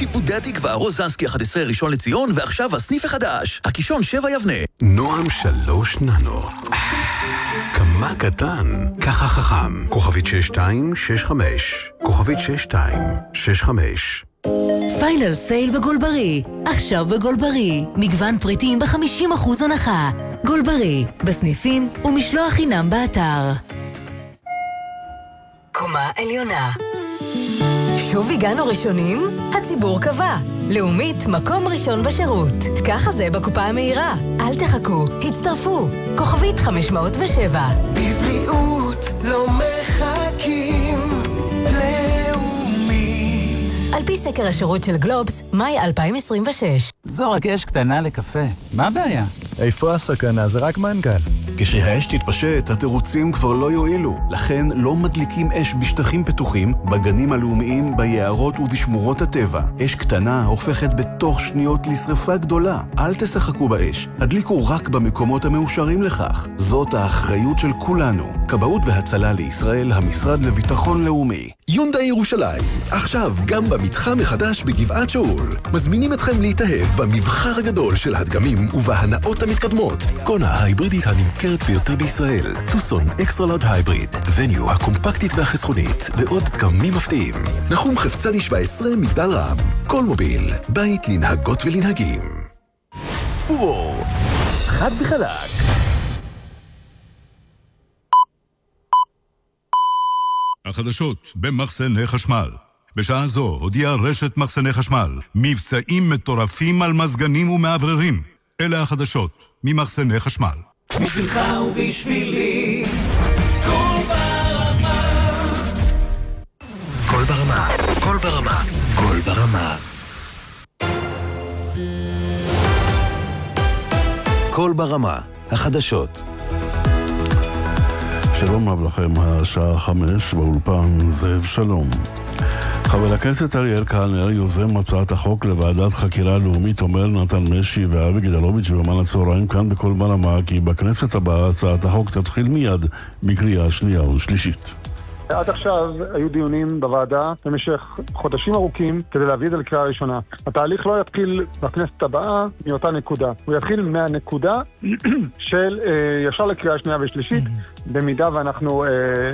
שיפודי התקווה, רוזנסקי 11 ראשון לציון, ועכשיו הסניף החדש, הקישון 7 יבנה. נועם 3 ננו. כמה קטן, ככה חכם. כוכבית 6265. כוכבית 6265. פיינל סייל בגולברי. עכשיו בגולברי. מגוון פריטים ב-50% הנחה. גולברי. בסניפים ומשלוח חינם באתר. קומה עליונה. שוב הגענו ראשונים? הציבור קבע. לאומית, מקום ראשון בשירות. ככה זה בקופה המהירה. אל תחכו, הצטרפו. כוכבית 507. בבריאות לא מחכים. לאומית. על פי סקר השירות של גלובס, מאי 2026. זו רק אש קטנה לקפה. מה הבעיה? איפה הסכנה? זה רק מנגל. כשהאש תתפשט, התירוצים כבר לא יועילו. לכן לא מדליקים אש בשטחים פתוחים, בגנים הלאומיים, ביערות ובשמורות הטבע. אש קטנה הופכת בתוך שניות לשרפה גדולה. אל תשחקו באש. הדליקו רק במקומות המאושרים לכך. זאת האחריות של כולנו. כבאות והצלה לישראל, המשרד לביטחון לאומי. יונדאי ירושלים, עכשיו גם במתחם החדש בגבעת שאול. מזמינים אתכם להתאהב במבחר הגדול של הדגמים ובהנאות המתקדמות. קונה ההיברידית הנמכרת ביותר בישראל, טוסון אקסטרה לארג' הייבריד, וניו הקומפקטית והחסכונית, ועוד דגמים מפתיעים. נחום חפצדי 17, מגדל רם. כל מוביל, בית לנהגות ולנהגים. פור, חד וחלק. החדשות במחסני חשמל. בשעה זו הודיעה רשת מחסני חשמל מבצעים מטורפים על מזגנים ומעבררים. אלה החדשות ממחסני חשמל. בשבילך ובשבילי, כל ברמה. כל ברמה, כל ברמה, כל ברמה. כל ברמה, החדשות. שלום רב לכם, השעה 5 באולפן זאב שלום. חבר הכנסת אריאל קלנר יוזם הצעת החוק לוועדת חקירה לאומית, אומר נתן משי ואבי גדלוביץ' בזמן הצהריים כאן בכל ברמה, כי בכנסת הבאה הצעת החוק תתחיל מיד בקריאה שנייה ושלישית. עד עכשיו היו דיונים בוועדה במשך חודשים ארוכים כדי להביא את זה לקריאה ראשונה. התהליך לא יתחיל בכנסת הבאה מאותה נקודה. הוא יתחיל מהנקודה של ישר לקריאה שנייה ושלישית, במידה ואנחנו...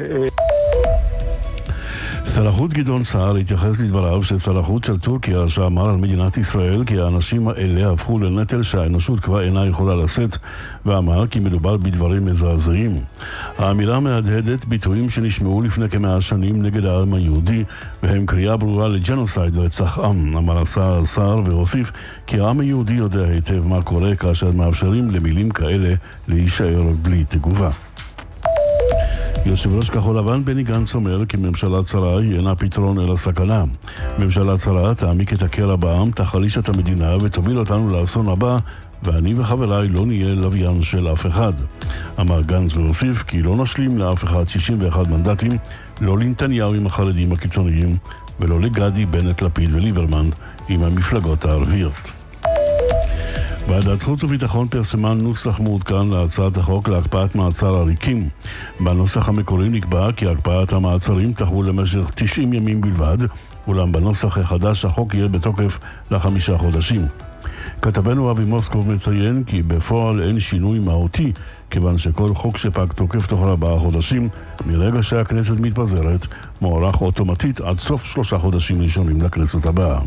שר החוץ גדעון סער התייחס לדבריו של שר החוץ של טורקיה, שאמר על מדינת ישראל כי האנשים האלה הפכו לנטל שהאנושות כבר אינה יכולה לשאת, ואמר כי מדובר בדברים מזעזעים. האמירה מהדהדת ביטויים שנשמעו לפני כ100 שנים נגד העם היהודי, והם קריאה ברורה לג'נוסייד, רצח עם. אמר השר סער והוסיף כי העם היהודי יודע היטב מה קורה כאשר מאפשרים למילים כאלה להישאר בלי תגובה. יושב ראש כחול לבן בני גנץ אומר כי ממשלה צרה היא אינה פתרון אלא סכנה. ממשלה צרה תעמיק את הקרע בעם, תחליש את המדינה ותוביל אותנו לאסון הבא, ואני וחבריי לא נהיה לוויין של אף אחד. אמר גנץ והוסיף כי לא נשלים לאף אחד 61 מנדטים, לא לנתניהו עם החרדים הקיצוניים ולא לגדי, בנט, לפיד וליברמן עם המפלגות הערביות. ועדת חוץ וביטחון פרסמה נוסח מעודכן להצעת החוק להקפאת מעצר עריקים. בנוסח המקורי נקבע כי הקפאת המעצרים תחול למשך 90 ימים בלבד, אולם בנוסח החדש החוק יהיה בתוקף ל5 חודשים. כתבנו אבי מוסקוב מציין כי בפועל אין שינוי מהותי, כיוון שכל חוק שפג תוקף תוך 4 חודשים מרגע שהכנסת מתפזרת מוארך אוטומטית עד סוף 3 חודשים ראשונים לכנסת הבאה.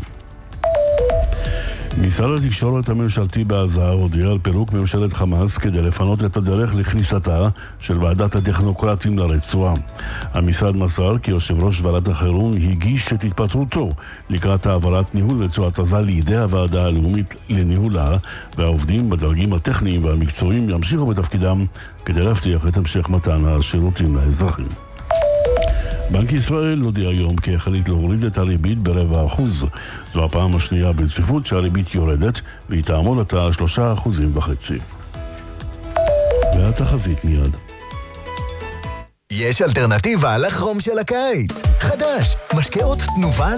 משרד התקשורת הממשלתי בעזה הודיע על פירוק ממשלת חמאס כדי לפנות את הדרך לכניסתה של ועדת הטכנוקרטים לרצועה. המשרד מסר כי יושב ראש ועדת החירום הגיש את התפטרותו לקראת העברת ניהול רצועת עזה לידי הוועדה הלאומית לניהולה, והעובדים בדרגים הטכניים והמקצועיים ימשיכו בתפקידם כדי להבטיח את המשך מתן השירותים לאזרחים. בנק ישראל הודיע היום כי החליט להוריד את הריבית ב0.25%. זו הפעם השנייה ברציפות שהריבית יורדת, והיא תעמוד עתה 3.5%. והתחזית מיד. יש אלטרנטיבה לחום של הקיץ. חדש, משקאות תנובה